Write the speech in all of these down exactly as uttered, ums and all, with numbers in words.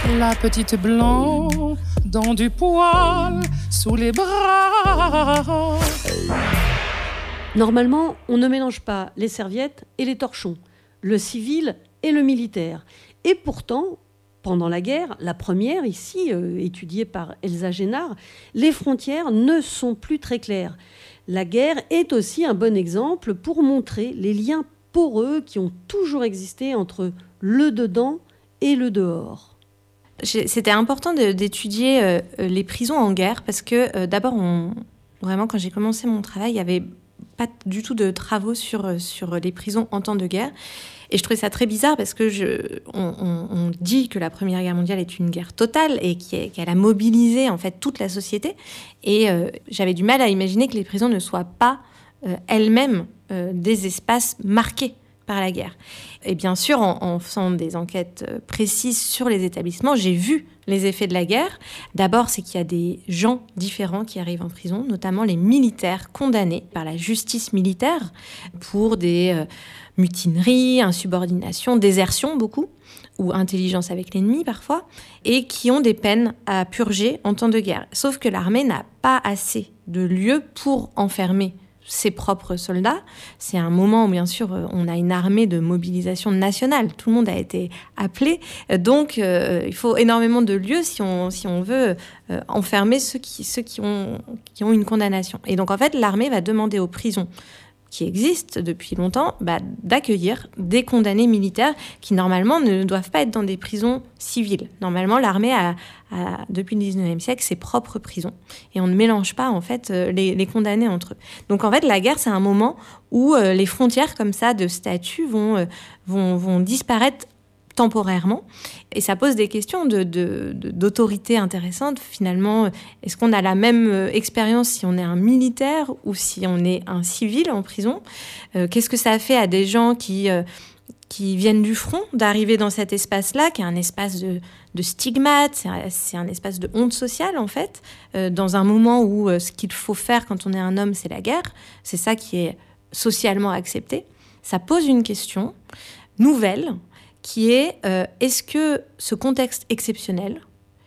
La petite blanc dans du poil sous les bras. Normalement, on ne mélange pas les serviettes et les torchons, le civil et le militaire. Et pourtant, pendant la guerre, la première ici, euh, étudiée par Elsa Génard, les frontières ne sont plus très claires. La guerre est aussi un bon exemple pour montrer les liens poreux qui ont toujours existé entre le dedans et le dehors. C'était important de, d'étudier euh, les prisons en guerre parce que euh, d'abord, on, vraiment, quand j'ai commencé mon travail, il n'y avait pas du tout de travaux sur, sur les prisons en temps de guerre. Et je trouvais ça très bizarre parce que je, on, on, on dit que la Première Guerre mondiale est une guerre totale et qu'elle a mobilisé en fait toute la société. Et euh, j'avais du mal à imaginer que les prisons ne soient pas euh, elles-mêmes euh, des espaces marqués par la guerre. Et bien sûr, en, en faisant des enquêtes précises sur les établissements, j'ai vu les effets de la guerre. D'abord, c'est qu'il y a des gens différents qui arrivent en prison, notamment les militaires condamnés par la justice militaire pour des euh, mutineries, insubordination, désertion beaucoup, ou intelligence avec l'ennemi parfois, et qui ont des peines à purger en temps de guerre. Sauf que l'armée n'a pas assez de lieux pour enfermer ses propres soldats. C'est un moment où, bien sûr, on a une armée de mobilisation nationale. Tout le monde a été appelé. Donc, euh, il faut énormément de lieux si on, si on veut euh, enfermer ceux, qui, ceux qui, ont, qui ont une condamnation. Et donc, en fait, l'armée va demander aux prisons qui existent depuis longtemps, bah, d'accueillir des condamnés militaires qui, normalement, ne doivent pas être dans des prisons civiles. Normalement, l'armée a, a depuis le dix-neuvième siècle, ses propres prisons. Et on ne mélange pas, en fait, les, les condamnés entre eux. Donc, en fait, la guerre, c'est un moment où euh, les frontières, comme ça, de statut vont, euh, vont, vont disparaître temporairement. Et ça pose des questions de, de, de, d'autorité intéressantes. Finalement, est-ce qu'on a la même expérience si on est un militaire ou si on est un civil en prison ? euh, Qu'est-ce que ça fait à des gens qui, euh, qui viennent du front d'arriver dans cet espace-là, qui est un espace de, de stigmate, c'est un, c'est un espace de honte sociale, en fait, euh, dans un moment où euh, ce qu'il faut faire quand on est un homme, c'est la guerre. C'est ça qui est socialement accepté. Ça pose une question nouvelle, qui est euh, est-ce que ce contexte exceptionnel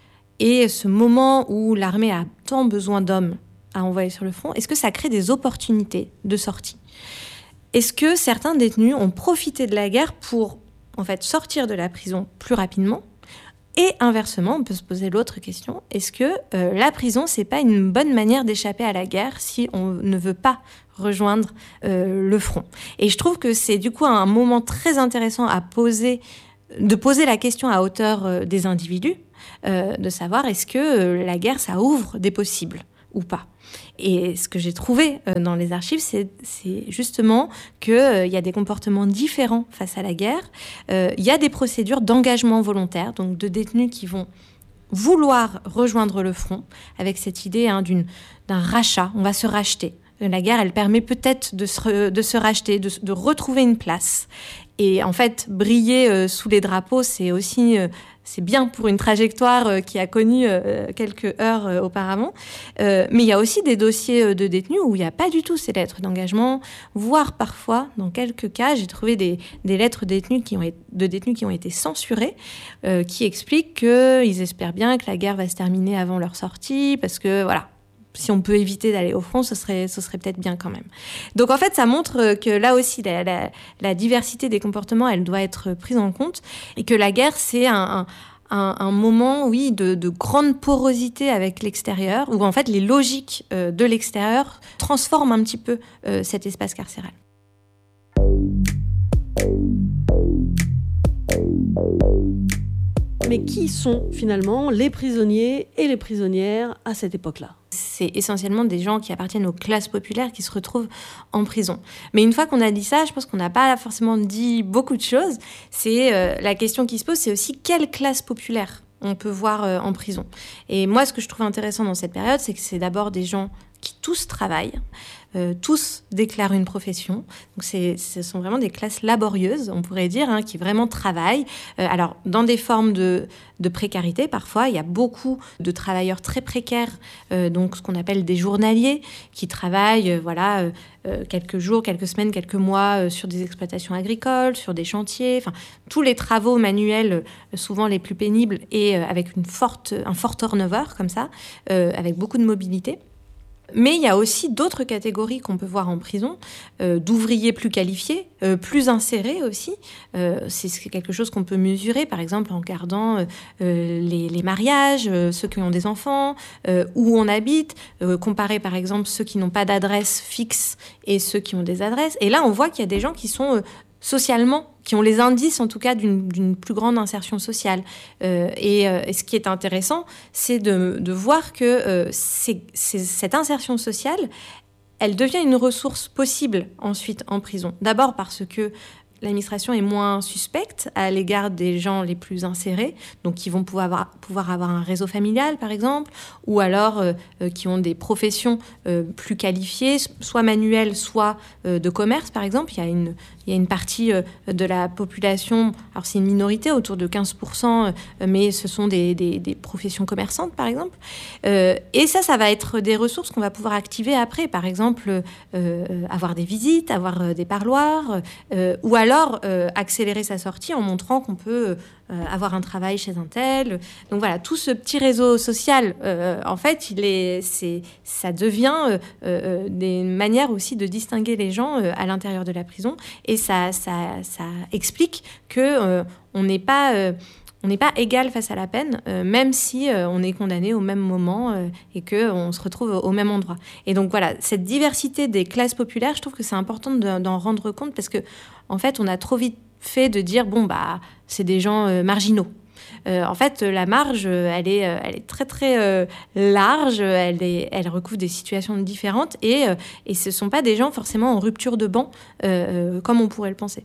et ce moment où l'armée a tant besoin d'hommes à envoyer sur le front, est-ce que ça crée des opportunités de sortie ? Est-ce que certains détenus ont profité de la guerre pour en fait sortir de la prison plus rapidement ? Et inversement, on peut se poser l'autre question, est-ce que euh, la prison, c'est pas une bonne manière d'échapper à la guerre si on ne veut pas rejoindre euh, le front ? Et je trouve que c'est du coup un moment très intéressant à poser, de poser la question à hauteur euh, des individus, euh, de savoir est-ce que euh, la guerre, ça ouvre des possibles ou pas ? Et ce que j'ai trouvé euh, dans les archives, c'est, c'est justement qu'il euh, y a des comportements différents face à la guerre. Il euh, y a des procédures d'engagement volontaire, donc de détenus qui vont vouloir rejoindre le front, avec cette idée hein, d'une, d'un rachat, on va se racheter. La guerre, elle permet peut-être de se, de se racheter, de, de retrouver une place. Et en fait, briller euh, sous les drapeaux, c'est aussi euh, c'est bien pour une trajectoire euh, qui a connu euh, quelques heures euh, auparavant. Euh, mais il y a aussi des dossiers de détenus où il n'y a pas du tout ces lettres d'engagement, voire parfois, dans quelques cas, j'ai trouvé des, des lettres de détenus qui ont été, de détenus qui ont été censurées, euh, qui expliquent qu'ils espèrent bien que la guerre va se terminer avant leur sortie, parce que voilà. Si on peut éviter d'aller au front, ce serait, ce serait peut-être bien quand même. Donc en fait, ça montre que là aussi, la, la, la diversité des comportements, elle doit être prise en compte et que la guerre, c'est un, un, un moment, oui, de, de grande porosité avec l'extérieur, où en fait, les logiques euh, de l'extérieur transforment un petit peu euh, cet espace carcéral. Mais qui sont finalement les prisonniers et les prisonnières à cette époque-là ? C'est essentiellement des gens qui appartiennent aux classes populaires qui se retrouvent en prison. Mais une fois qu'on a dit ça, je pense qu'on n'a pas forcément dit beaucoup de choses. C'est euh, la question qui se pose, c'est aussi quelle classe populaire on peut voir euh, en prison. Et moi, ce que je trouve intéressant dans cette période, c'est que c'est d'abord des gens qui tous travaillent, euh, tous déclarent une profession. Donc c'est, ce sont vraiment des classes laborieuses, on pourrait dire, hein, qui vraiment travaillent. Euh, alors, dans des formes de, de précarité, parfois, il y a beaucoup de travailleurs très précaires, euh, donc ce qu'on appelle des journaliers, qui travaillent, euh, voilà, euh, euh, quelques jours, quelques semaines, quelques mois euh, sur des exploitations agricoles, sur des chantiers, enfin, tous les travaux manuels, euh, souvent les plus pénibles, et euh, avec une forte, un fort turnover, comme ça, euh, avec beaucoup de mobilité. Mais il y a aussi d'autres catégories qu'on peut voir en prison, euh, d'ouvriers plus qualifiés, euh, plus insérés aussi. Euh, c'est quelque chose qu'on peut mesurer, par exemple, en regardant euh, les, les mariages, euh, ceux qui ont des enfants, euh, où on habite, euh, comparer par exemple ceux qui n'ont pas d'adresse fixe et ceux qui ont des adresses. Et là, on voit qu'il y a des gens qui sont... Euh, socialement, qui ont les indices en tout cas d'une, d'une plus grande insertion sociale. Euh, et, euh, et ce qui est intéressant, c'est de, de voir que euh, c'est, c'est, cette insertion sociale, elle devient une ressource possible ensuite en prison. D'abord parce que l'administration est moins suspecte à l'égard des gens les plus insérés, donc qui vont pouvoir avoir, pouvoir avoir un réseau familial, par exemple, ou alors euh, euh, qui ont des professions euh, plus qualifiées, soit manuelles, soit euh, de commerce, par exemple. Il y a une, il y a une partie euh, de la population, alors c'est une minorité, autour de quinze pour cent, euh, mais ce sont des, des, des professions commerçantes, par exemple. Euh, et ça, ça va être des ressources qu'on va pouvoir activer après, par exemple, euh, avoir des visites, avoir euh, des parloirs, euh, ou alors Alors, euh, accélérer sa sortie en montrant qu'on peut euh, avoir un travail chez un tel. Donc voilà, tout ce petit réseau social, euh, en fait, il est, c'est, ça devient euh, euh, des manières aussi de distinguer les gens euh, à l'intérieur de la prison. Et ça, ça, ça explique qu'on euh, n'est pas... Euh, on n'est pas égal face à la peine, euh, même si euh, on est condamné au même moment euh, et qu'on se retrouve au même endroit. Et donc voilà, cette diversité des classes populaires, je trouve que c'est important de, d'en rendre compte parce que, en fait, on a trop vite fait de dire, bon, bah, c'est des gens euh, marginaux. Euh, en fait, la marge, elle est, elle est très, très euh, large, elle, est, elle recouvre des situations différentes et, euh, et ce ne sont pas des gens forcément en rupture de banc, euh, euh, comme on pourrait le penser.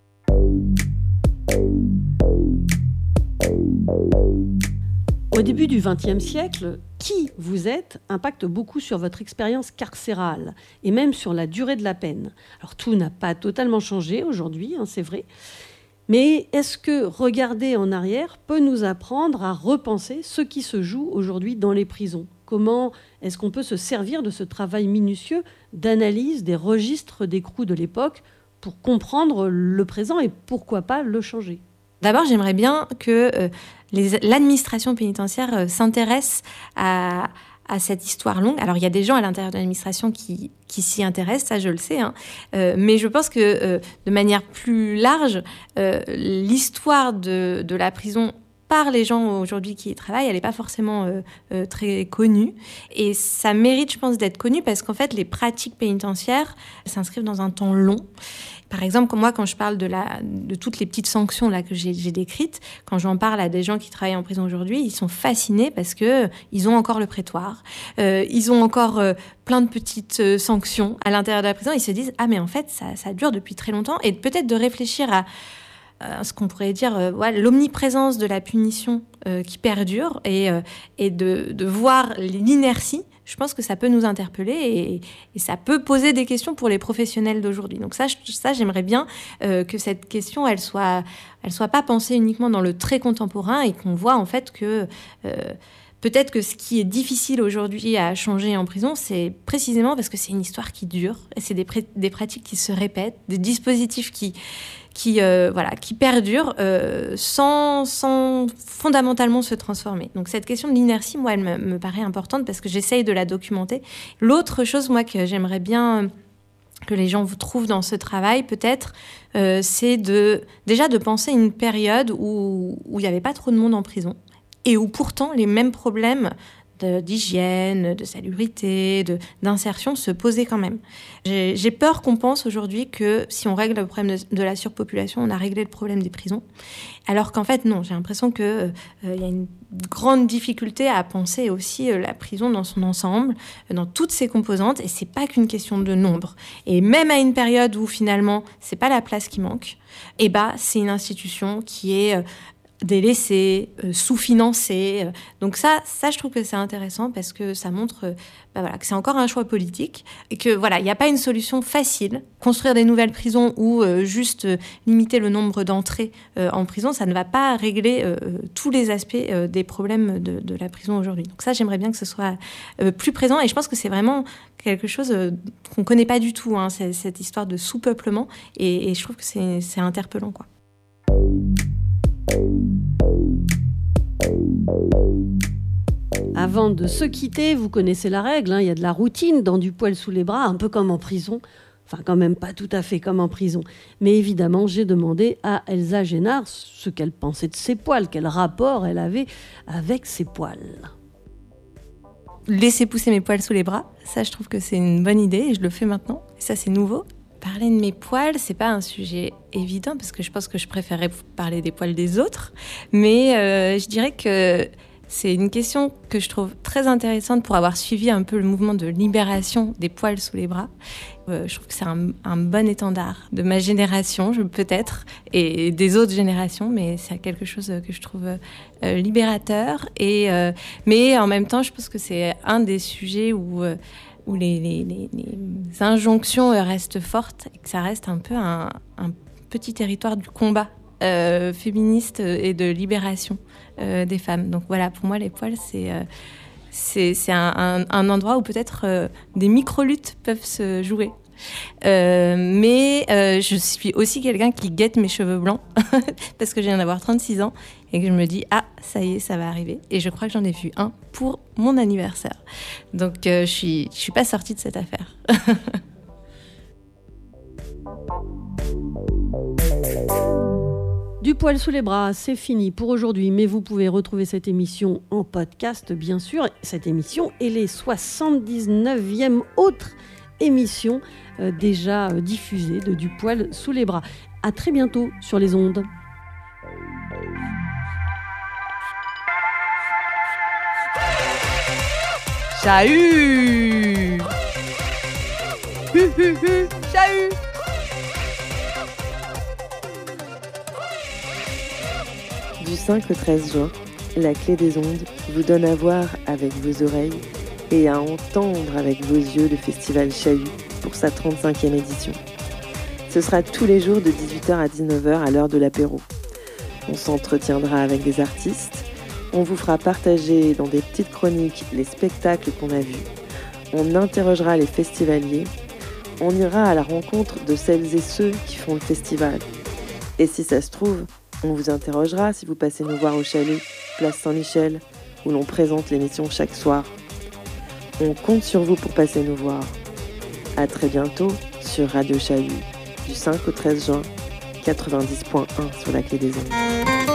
Au début du vingtième siècle, qui vous êtes impacte beaucoup sur votre expérience carcérale et même sur la durée de la peine. Alors tout n'a pas totalement changé aujourd'hui, hein, c'est vrai. Mais est-ce que regarder en arrière peut nous apprendre à repenser ce qui se joue aujourd'hui dans les prisons ? Comment est-ce qu'on peut se servir de ce travail minutieux d'analyse des registres d'écrous de l'époque pour comprendre le présent et pourquoi pas le changer ? D'abord, j'aimerais bien que euh, les, l'administration pénitentiaire euh, s'intéresse à, à cette histoire longue. Alors, il y a des gens à l'intérieur de l'administration qui, qui s'y intéressent, ça je le sais, hein. Euh, mais je pense que euh, de manière plus large, euh, l'histoire de, de la prison par les gens aujourd'hui qui y travaillent, elle n'est pas forcément euh, euh, très connue. Et ça mérite, je pense, d'être connu parce qu'en fait, les pratiques pénitentiaires s'inscrivent dans un temps long. Par exemple, moi, quand je parle de, la, de toutes les petites sanctions là, que j'ai, j'ai décrites, quand j'en parle à des gens qui travaillent en prison aujourd'hui, ils sont fascinés parce qu'ils ont encore le prétoire, euh, ils ont encore euh, plein de petites euh, sanctions à l'intérieur de la prison. Ils se disent « Ah, mais en fait, ça, ça dure depuis très longtemps ». Et peut-être de réfléchir à euh, ce qu'on pourrait dire euh, ouais, l'omniprésence de la punition euh, qui perdure et, euh, et de, de voir l'inertie. Je pense que ça peut nous interpeller et, et ça peut poser des questions pour les professionnels d'aujourd'hui. Donc ça, je, ça j'aimerais bien euh, que cette question, elle soit, elle soit pas pensée uniquement dans le très contemporain et qu'on voit en fait que euh, peut-être que ce qui est difficile aujourd'hui à changer en prison, c'est précisément parce que c'est une histoire qui dure et c'est des, pré- des pratiques qui se répètent, des dispositifs qui qui euh, voilà qui perdurent euh, sans sans fondamentalement se transformer. Donc cette question de l'inertie, moi, elle me, me paraît importante parce que j'essaye de la documenter. L'autre chose, moi, que j'aimerais bien que les gens vous trouvent dans ce travail, peut-être, euh, c'est de déjà de penser une période où où il n'y avait pas trop de monde en prison et où pourtant les mêmes problèmes de, d'hygiène, de salubrité, de, d'insertion se posaient quand même. J'ai, j'ai peur qu'on pense aujourd'hui que si on règle le problème de, de la surpopulation, on a réglé le problème des prisons. Alors qu'en fait, non, j'ai l'impression qu'il euh, y a une grande difficulté à penser aussi euh, la prison dans son ensemble, euh, dans toutes ses composantes, et c'est pas qu'une question de nombre. Et même à une période où finalement, c'est pas la place qui manque, et bah, c'est une institution qui est... Euh, délaissés, euh, sous-financés. Donc ça, ça, je trouve que c'est intéressant parce que ça montre euh, bah voilà, que c'est encore un choix politique et que voilà, il n'y a pas une solution facile. Construire des nouvelles prisons ou euh, juste euh, limiter le nombre d'entrées euh, en prison, ça ne va pas régler euh, tous les aspects euh, des problèmes de, de la prison aujourd'hui. Donc ça, j'aimerais bien que ce soit euh, plus présent et je pense que c'est vraiment quelque chose euh, qu'on ne connaît pas du tout, hein, c'est, cette histoire de sous-peuplement et, et je trouve que c'est, c'est interpellant, quoi. Avant de se quitter, vous connaissez la règle, hein, il y a de la routine dans Du poil sous les bras, un peu comme en prison. Enfin, quand même pas tout à fait comme en prison. Mais évidemment, j'ai demandé à Elsa Génard ce qu'elle pensait de ses poils, quel rapport elle avait avec ses poils. Laisser pousser mes poils sous les bras, ça je trouve que c'est une bonne idée et je le fais maintenant. Et ça c'est nouveau. Parler de mes poils, c'est pas un sujet évident parce que je pense que je préférais parler des poils des autres. Mais euh, je dirais que c'est une question que je trouve très intéressante pour avoir suivi un peu le mouvement de libération des poils sous les bras. Euh, je trouve que c'est un, un bon étendard de ma génération, je, peut-être, et des autres générations, mais c'est quelque chose que je trouve euh, libérateur. Et, euh, mais en même temps, je pense que c'est un des sujets où... Euh, où les, les, les, les injonctions restent fortes et que ça reste un peu un, un petit territoire du combat euh, féministe et de libération euh, des femmes. Donc voilà, pour moi, les poils, c'est, euh, c'est, c'est un, un, un endroit où peut-être euh, des micro-luttes peuvent se jouer. Euh, mais euh, je suis aussi quelqu'un qui guette mes cheveux blancs parce que je viens d'avoir trente-six ans et que je me dis ah ça y est ça va arriver et je crois que j'en ai vu un pour mon anniversaire donc euh, je suis je suis pas sortie de cette affaire. Du poil sous les bras, c'est fini pour aujourd'hui, mais vous pouvez retrouver cette émission en podcast bien sûr, cette émission et les soixante-dix-neuvième autres émissions euh, déjà euh, diffusées de Du poil sous les bras. À très bientôt sur les ondes. Chahut! Hu hu hu! Chahut! Du cinq au treize juin, la Clé des ondes vous donne à voir avec vos oreilles et à entendre avec vos yeux le festival Chahut pour sa trente-cinquième édition. Ce sera tous les jours de dix-huit heures à dix-neuf heures à l'heure de l'apéro. On s'entretiendra avec des artistes, on vous fera partager dans des petites chroniques les spectacles qu'on a vus, on interrogera les festivaliers, on ira à la rencontre de celles et ceux qui font le festival. Et si ça se trouve, on vous interrogera si vous passez nous voir au chalet, place Saint-Michel, où l'on présente l'émission chaque soir. On compte sur vous pour passer nous voir. À très bientôt sur Radio Chahut, du cinq au treize juin, quatre-vingt-dix point un sur la Clé des ondes.